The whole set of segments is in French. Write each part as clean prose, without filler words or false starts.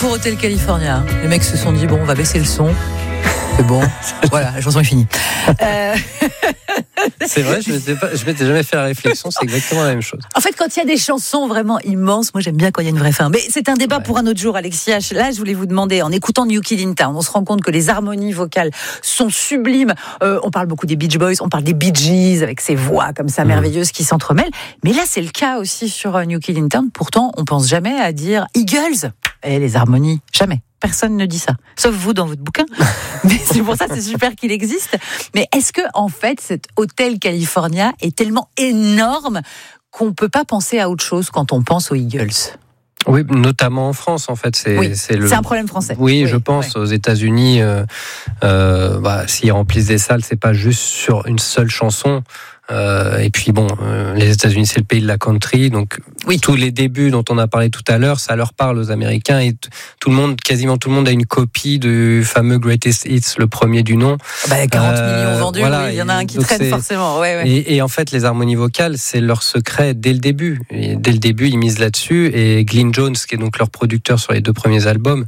pour Hotel California. Les mecs se sont dit, bon, on va baisser le son. C'est bon, voilà, la chanson est finie. C'est vrai, je m'étais jamais fait la réflexion, c'est exactement la même chose. En fait, quand il y a des chansons vraiment immenses, moi j'aime bien quand il y a une vraie fin. Mais c'est un débat pour un autre jour, Alexis H. Là, je voulais vous demander, en écoutant New Kid in Town, on se rend compte que les harmonies vocales sont sublimes. On parle beaucoup des Beach Boys, on parle des Bee Gees avec ces voix comme ça merveilleuses qui s'entremêlent. Mais là, c'est le cas aussi sur New Kid in Town. Pourtant, on pense jamais à dire Eagles. Et les harmonies, jamais. Personne ne dit ça, sauf vous dans votre bouquin. Mais c'est pour ça, c'est super qu'il existe. Mais est-ce que, en fait, cet Hotel California est tellement énorme qu'on peut pas penser à autre chose quand on pense aux Eagles? Oui, notamment en France, en fait. C'est un problème français. Oui, je pense. Aux États-Unis, s'ils remplissent des salles, c'est pas juste sur une seule chanson. Et puis bon, les États-Unis c'est le pays de la country, donc tous les débuts dont on a parlé tout à l'heure, ça leur parle aux Américains et quasiment tout le monde a une copie du fameux Greatest Hits, le premier du nom. 40 millions vendus, voilà, il y en a un qui traîne forcément. Ouais. Et en fait, les harmonies vocales, c'est leur secret dès le début. Et dès le début, ils misent là-dessus. Et Glyn Jones, qui est donc leur producteur sur les 2 premiers albums,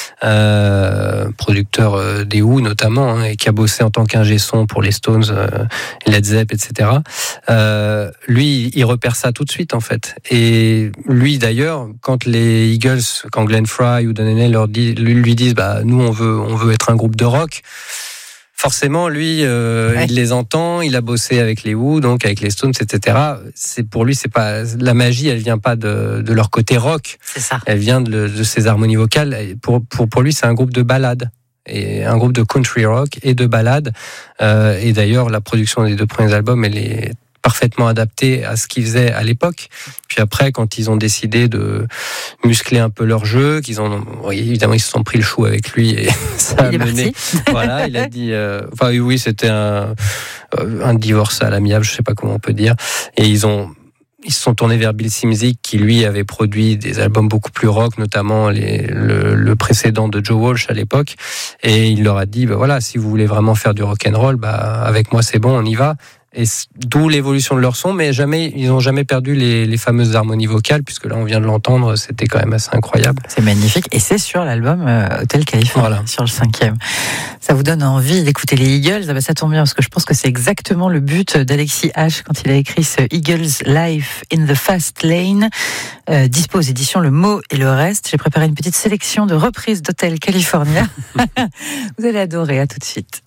producteur des Who notamment, et qui a bossé en tant qu'ingé son pour les Stones, Led Zepp, etc. Lui, il repère ça tout de suite en fait. Et lui d'ailleurs, quand les Eagles, quand Glenn Frey ou Don Henley lui disent, nous on veut être un groupe de rock. Forcément, lui, il les entend, il a bossé avec les Who, donc avec les Stones, etc. Pour lui, c'est pas la magie, elle vient pas de leur côté rock. C'est ça. Elle vient de ses harmonies vocales. Pour lui, c'est un groupe de ballades. Et un groupe de country rock et de ballades. Et d'ailleurs, la production des 2 premiers albums, elle est parfaitement adaptée à ce qu'ils faisaient à l'époque. Puis après, quand ils ont décidé de muscler un peu leur jeu, évidemment, ils se sont pris le chou avec lui et ça a mené. Voilà, il a dit. Oui, c'était un divorce à l'amiable, je sais pas comment on peut dire. Et ils se sont tournés vers Bill Szymczyk qui lui avait produit des albums beaucoup plus rock, notamment le précédent de Joe Walsh à l'époque, et il leur a dit si vous voulez vraiment faire du rock and roll, avec moi c'est bon, on y va. Et d'où l'évolution de leur son, mais ils n'ont jamais perdu les fameuses harmonies vocales, puisque là on vient de l'entendre, c'était quand même assez incroyable. C'est magnifique, et c'est sur l'album Hotel California, sur le 5e. Ça vous donne envie d'écouter les Eagles? Ça tombe bien, parce que je pense que c'est exactement le but d'Alexis H quand il a écrit ce Eagles Life in the Fast Lane, dispo aux éditions Le Mot et le Reste. J'ai préparé une petite sélection de reprises d'Hotel California. Vous allez adorer, à tout de suite.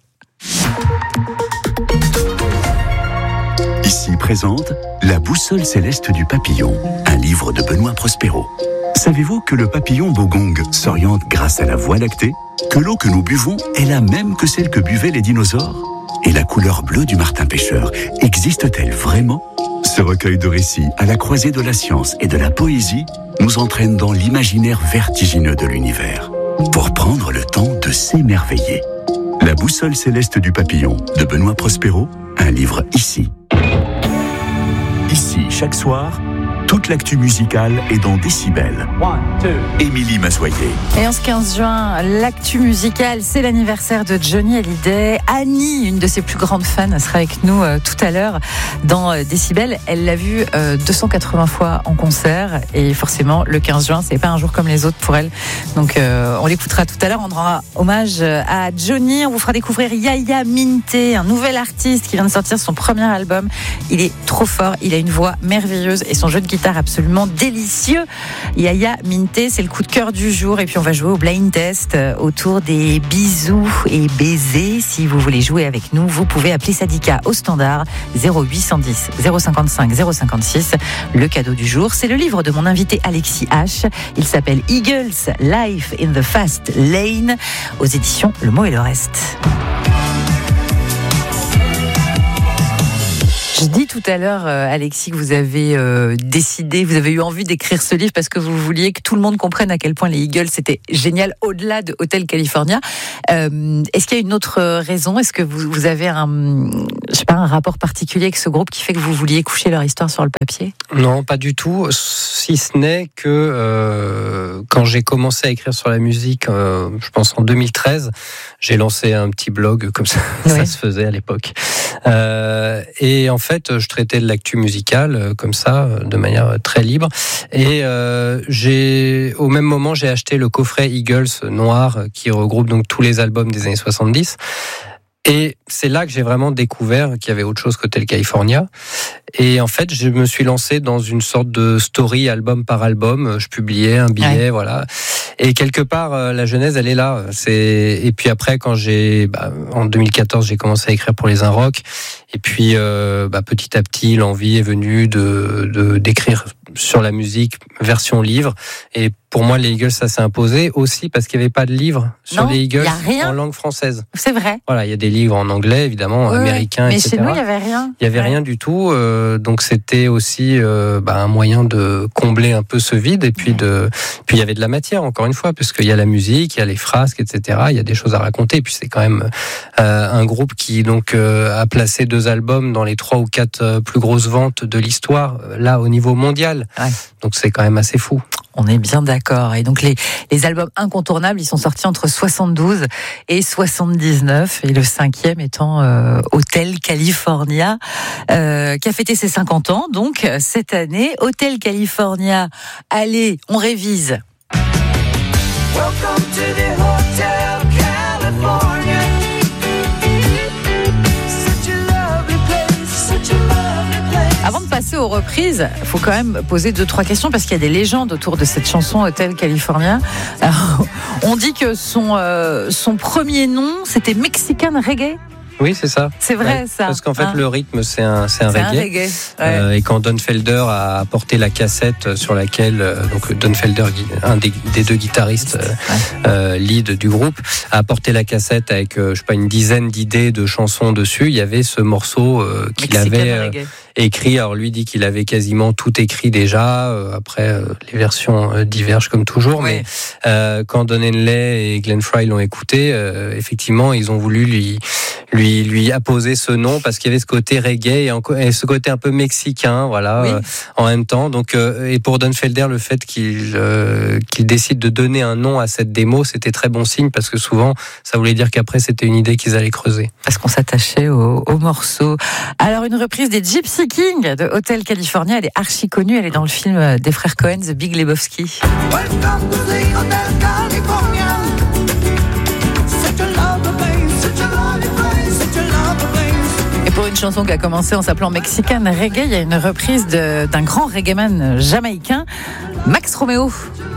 Ici présente La boussole céleste du papillon, un livre de Benoît Prospero. Savez-vous que le papillon bogong s'oriente grâce à la Voie lactée? Que l'eau que nous buvons est la même que celle que buvaient les dinosaures? Et la couleur bleue du martin pêcheur existe-t-elle vraiment? Ce recueil de récits à la croisée de la science et de la poésie nous entraîne dans l'imaginaire vertigineux de l'univers pour prendre le temps de s'émerveiller. La boussole céleste du papillon de Benoît Prospero, un livre ici. Ici, chaque soir, toute l'actu musicale est dans Décibel. Émilie Massoyer. Et en ce 15 juin, l'actu musicale, c'est l'anniversaire de Johnny Hallyday. Annie, une de ses plus grandes fans, sera avec nous tout à l'heure dans Décibel. Elle l'a vu 280 fois en concert, et forcément, le 15 juin, c'est pas un jour comme les autres pour elle. Donc, on l'écoutera tout à l'heure. On rendra hommage à Johnny. On vous fera découvrir Yaya Minte, un nouvel artiste qui vient de sortir son premier album. Il est trop fort, il a une voix merveilleuse et son jeu de guitare absolument délicieux. Yaya Minte, c'est le coup de cœur du jour. Et puis on va jouer au blind test autour des bisous et baisers. Si vous voulez jouer avec nous, vous pouvez appeler Sadika au standard 0810 055 056. Le cadeau du jour, c'est le livre de mon invité Alexis H. Il s'appelle Eagles Life in the Fast Lane, aux éditions Le Mot et le Reste. Je dis tout à l'heure, Alexis, que vous avez décidé, vous avez eu envie d'écrire ce livre parce que vous vouliez que tout le monde comprenne à quel point les Eagles c'était génial au-delà de Hotel California. Est-ce qu'il y a une autre raison? Est-ce que vous avez un rapport particulier avec ce groupe qui fait que vous vouliez coucher leur histoire sur le papier? Non, pas du tout. Si ce n'est que quand j'ai commencé à écrire sur la musique, je pense en 2013, j'ai lancé un petit blog comme ça, ça se faisait à l'époque. Et en fait, fait, je traitais de l'actu musicale comme ça, de manière très libre. Et au même moment, j'ai acheté le coffret Eagles noir qui regroupe donc tous les albums des années 70. Et c'est là que j'ai vraiment découvert qu'il y avait autre chose qu'Hotel California. Et en fait, je me suis lancé dans une sorte de story album par album. Je publiais un billet, voilà. Et quelque part, la genèse, elle est là. Et puis après, quand en 2014, j'ai commencé à écrire pour les Inrock. Et puis, petit à petit, l'envie est venue d'écrire sur la musique version livre. Et pour moi, les Eagles, ça s'est imposé aussi parce qu'il n'y avait pas de livre sur les Eagles en langue française. C'est vrai. Voilà, il y a des livres en anglais, évidemment, américains, etc. Mais chez nous, il n'y avait rien. Il n'y avait rien du tout. Donc c'était aussi un moyen de combler un peu ce vide. Et puis il y avait de la matière, encore une fois, puisqu'il y a la musique, il y a les frasques, etc. Il y a des choses à raconter. Et puis c'est quand même un groupe qui donc a placé 2 albums dans les 3 ou 4 plus grosses ventes de l'histoire, là au niveau mondial. Ouais. Donc c'est quand même assez fou. On est bien d'accord. Et donc les albums incontournables, ils sont sortis entre 72 et 79, et le 5e étant Hotel California, qui a fêté ses 50 ans. Donc cette année, Hotel California. Allez, on révise. Welcome to the Hotel California. Avant de passer aux reprises, il faut quand même poser 2-3 questions parce qu'il y a des légendes autour de cette chanson Hotel California. Alors, on dit que son premier nom, c'était Mexican Reggae. Oui, c'est ça. C'est vrai, ça. Parce qu'en fait, le rythme, c'est un reggae. Et quand Don Felder a apporté la cassette sur laquelle, donc Don Felder, un des 2 guitaristes lead du groupe, a apporté la cassette avec, une dizaine d'idées de chansons dessus, il y avait ce morceau qu'il avait écrit. Alors lui dit qu'il avait quasiment tout écrit déjà. Après, les versions divergent comme toujours. Ouais. Mais quand Don Henley et Glenn Frey l'ont écouté, effectivement, ils ont voulu lui apposer ce nom parce qu'il y avait ce côté reggae et ce côté un peu mexicain, voilà, oui. En même temps. Donc, et pour Don Felder, le fait qu'il décide de donner un nom à cette démo, c'était très bon signe parce que souvent, ça voulait dire qu'après, c'était une idée qu'ils allaient creuser. Parce qu'on s'attachait au morceau. Alors, une reprise des Gypsy Kings de Hotel California, elle est archi connue, elle est dans le film des frères Coen, The Big Lebowski. Welcome to the Hotel California. Et pour une chanson qui a commencé en s'appelant Mexican Reggae, il y a une reprise d'un grand reggaeman jamaïcain, Max Romeo.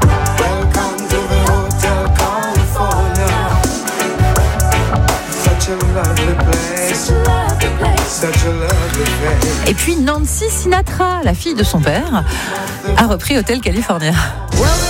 Et puis Nancy Sinatra, la fille de son père, a repris Hotel California.